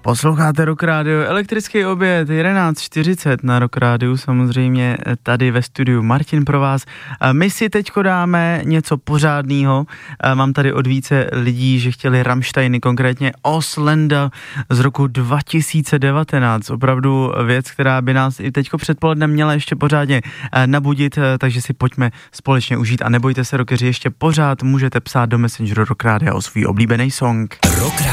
Posloucháte Rock Radio, elektrický oběd, 11:40 na Rock Radio, samozřejmě tady ve studiu Martin pro vás. My si teďko dáme něco pořádného. Mám tady od více lidí, že chtěli Rammsteiny, konkrétně Ausländer z roku 2019. Opravdu věc, která by nás i teďko předpoledne měla ještě pořádně nabudit, takže si pojďme společně užít a nebojte se, rockeři, ještě pořád můžete psát do Messengeru Rock Radio o svůj oblíbený song. Rock